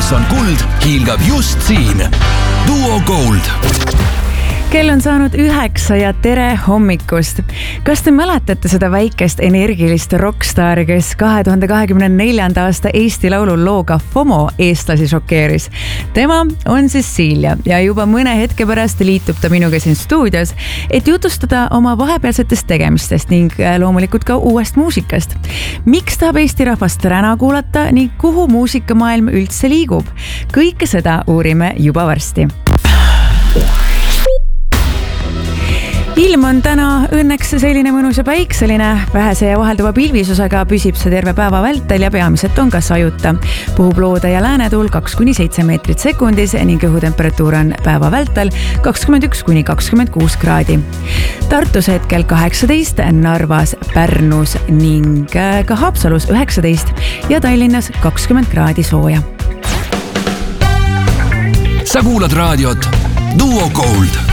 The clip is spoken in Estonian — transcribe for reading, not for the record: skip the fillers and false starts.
kus on kuld, hiilgab just siin. Duo Gold. Kell on saanud 9 ja tere hommikust. Kas te mäletate seda väikest energilist rockstaari, kes 2024. aasta Eesti Laulu looga FOMO eestlasi šokeeris? Tema on Cecilia ja juba mõne hetke pärast liitub ta minuga siin stuudios, et jutustada oma vahepealsetest tegemistest ning loomulikult ka uuest muusikast. Miks tahab Eesti rahvast täna kuulata ning kuhu muusikamaailm üldse liigub? Kõike seda uurime juba varsti. Ilm on täna õnneks selline mõnus ja päikseline, vähese ja vahelduva pilvisusega püsib see terve päeva vältel ja peamiselt on ka sajuta. Puhub loode ja läänetuul 2-7 meetrit sekundis ning õhutemperatuur on päeva vältel 21-26 kraadi. Tartus hetkel 18, Narvas, Pärnus ning ka Haapsalus 19 ja Tallinnas 20 kraadi sooja. Sa kuulad raadiot Duo Gold.